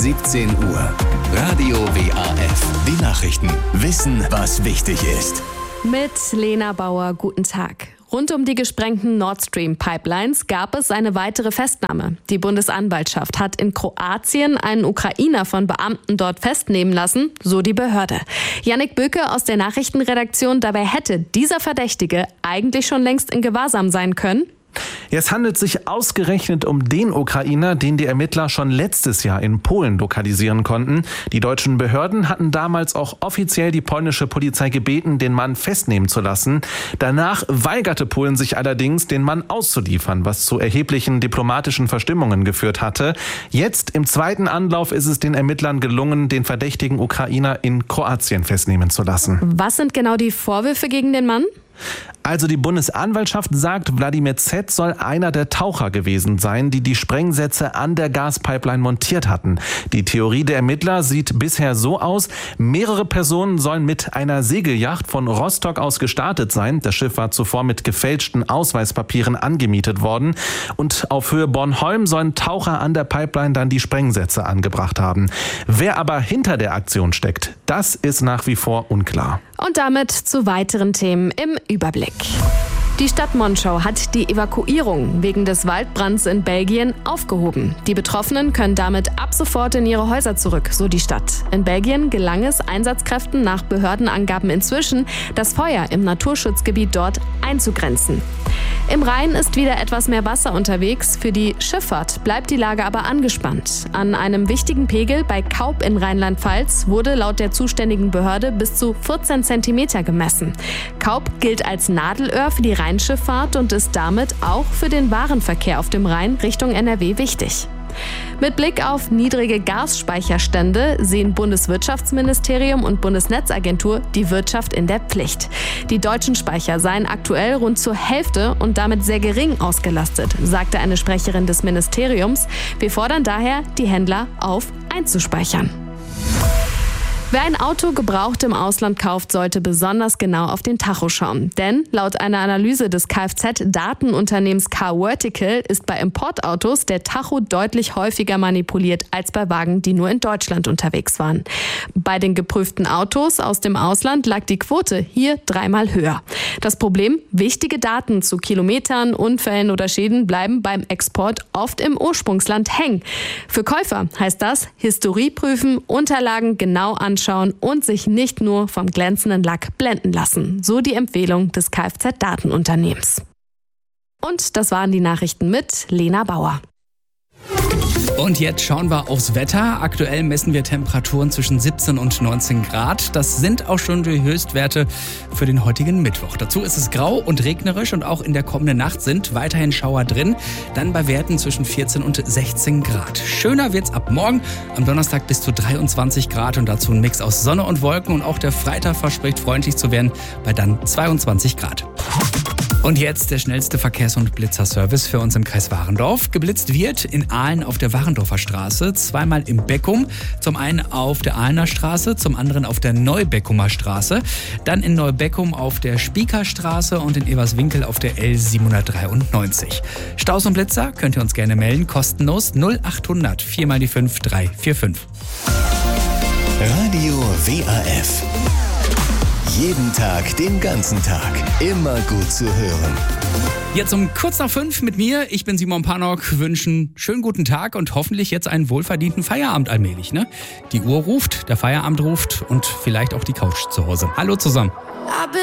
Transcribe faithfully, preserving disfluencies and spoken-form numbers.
siebzehn Uhr. Radio W A F. Die Nachrichten. Wissen, was wichtig ist. Mit Lena Bauer, guten Tag. Rund um die gesprengten Nord Stream Pipelines gab es eine weitere Festnahme. Die Bundesanwaltschaft hat in Kroatien einen Ukrainer von Beamten dort festnehmen lassen, so die Behörde. Jannik Böke aus der Nachrichtenredaktion, dabei hätte dieser Verdächtige eigentlich schon längst in Gewahrsam sein können. Es handelt sich ausgerechnet um den Ukrainer, den die Ermittler schon letztes Jahr in Polen lokalisieren konnten. Die deutschen Behörden hatten damals auch offiziell die polnische Polizei gebeten, den Mann festnehmen zu lassen. Danach weigerte Polen sich allerdings, den Mann auszuliefern, was zu erheblichen diplomatischen Verstimmungen geführt hatte. Jetzt im zweiten Anlauf ist es den Ermittlern gelungen, den verdächtigen Ukrainer in Kroatien festnehmen zu lassen. Was sind genau die Vorwürfe gegen den Mann? Also die Bundesanwaltschaft sagt, Wladimir Z. soll einer der Taucher gewesen sein, die die Sprengsätze an der Gaspipeline montiert hatten. Die Theorie der Ermittler sieht bisher so aus: Mehrere Personen sollen mit einer Segelyacht von Rostock aus gestartet sein. Das Schiff war zuvor mit gefälschten Ausweispapieren angemietet worden. Und auf Höhe Bornholm sollen Taucher an der Pipeline dann die Sprengsätze angebracht haben. Wer aber hinter der Aktion steckt, das ist nach wie vor unklar. Und damit zu weiteren Themen im Überblick. Die Stadt Monschau hat die Evakuierung wegen des Waldbrands in Belgien aufgehoben. Die Betroffenen können damit ab sofort in ihre Häuser zurück, so die Stadt. In Belgien gelang es Einsatzkräften nach Behördenangaben inzwischen, das Feuer im Naturschutzgebiet dort einzugrenzen. Im Rhein ist wieder etwas mehr Wasser unterwegs. Für die Schifffahrt bleibt die Lage aber angespannt. An einem wichtigen Pegel bei Kaub in Rheinland-Pfalz wurde laut der zuständigen Behörde bis zu vierzehn Zentimeter gemessen. Kaub gilt als Nadelöhr für die Rheinschifffahrt und ist damit auch für den Warenverkehr auf dem Rhein Richtung N R W wichtig. Mit Blick auf niedrige Gasspeicherstände sehen Bundeswirtschaftsministerium und Bundesnetzagentur die Wirtschaft in der Pflicht. Die deutschen Speicher seien aktuell rund zur Hälfte und damit sehr gering ausgelastet, sagte eine Sprecherin des Ministeriums. Wir fordern daher, die Händler auf, einzuspeichern. Wer ein Auto gebraucht im Ausland kauft, sollte besonders genau auf den Tacho schauen. Denn laut einer Analyse des Kfz-Datenunternehmens Carvertical ist bei Importautos der Tacho deutlich häufiger manipuliert als bei Wagen, die nur in Deutschland unterwegs waren. Bei den geprüften Autos aus dem Ausland lag die Quote hier dreimal höher. Das Problem: Wichtige Daten zu Kilometern, Unfällen oder Schäden bleiben beim Export oft im Ursprungsland hängen. Für Käufer heißt das: Historie prüfen, Unterlagen genau anschauen und sich nicht nur vom glänzenden Lack blenden lassen. So die Empfehlung des Kfz-Datenunternehmens. Und das waren die Nachrichten mit Lena Bauer. Und jetzt schauen wir aufs Wetter. Aktuell messen wir Temperaturen zwischen siebzehn und neunzehn Grad. Das sind auch schon die Höchstwerte für den heutigen Mittwoch. Dazu ist es grau und regnerisch und auch in der kommenden Nacht sind weiterhin Schauer drin. Dann bei Werten zwischen vierzehn und sechzehn Grad. Schöner wird's ab morgen. Am Donnerstag bis zu dreiundzwanzig Grad und dazu ein Mix aus Sonne und Wolken. Und auch der Freitag verspricht freundlich zu werden bei dann zweiundzwanzig Grad. Und jetzt der schnellste Verkehrs- und Blitzerservice für uns im Kreis Warendorf. Geblitzt wird in Ahlen auf der Warendorfer Straße, zweimal im Beckum. Zum einen auf der Ahlener Straße, zum anderen auf der Neubeckumer Straße. Dann in Neubeckum auf der Spiekerstraße und in Eberswinkel auf der L siebenhundertdreiundneunzig. Staus und Blitzer könnt ihr uns gerne melden, kostenlos null achthundert vier mal die fünf drei vier fünf. Radio W A F. Jeden Tag, den ganzen Tag. Immer gut zu hören. Jetzt um kurz nach fünf mit mir. Ich bin Simon Panok. Wünschen schönen guten Tag und hoffentlich jetzt einen wohlverdienten Feierabend allmählich. Ne? Die Uhr ruft, der Feierabend ruft und vielleicht auch die Couch zu Hause. Hallo zusammen.